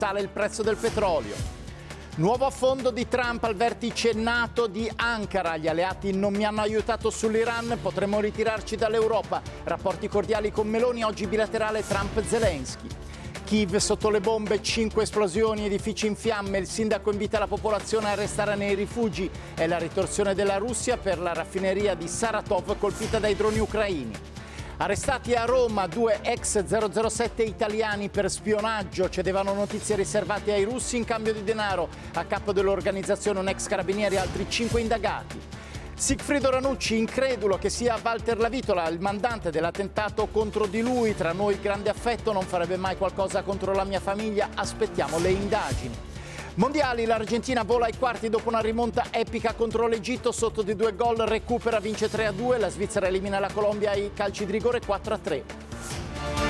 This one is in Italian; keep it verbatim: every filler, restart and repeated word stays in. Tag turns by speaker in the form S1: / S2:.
S1: Sale il prezzo del petrolio. Nuovo affondo di Trump al vertice NATO di Ankara. Gli alleati non mi hanno aiutato sull'Iran, potremmo ritirarci dall'Europa. Rapporti cordiali con Meloni, oggi bilaterale Trump-Zelensky. Kiev sotto le bombe, cinque esplosioni, edifici in fiamme. Il sindaco invita la popolazione a restare nei rifugi. È la ritorsione della Russia per la raffineria di Saratov colpita dai droni ucraini. Arrestati a Roma due ex zero zero sette italiani per spionaggio, cedevano notizie riservate ai russi in cambio di denaro. A capo dell'organizzazione un ex carabinieri e altri cinque indagati. Sigfrido Ranucci, incredulo che sia Walter Lavitola il mandante dell'attentato contro di lui. Tra noi grande affetto, non farebbe mai qualcosa contro la mia famiglia, aspettiamo le indagini. Mondiali, l'Argentina vola ai quarti dopo una rimonta epica contro l'Egitto, sotto di due gol recupera, vince tre a due, la Svizzera elimina la Colombia ai calci di rigore quattro a tre.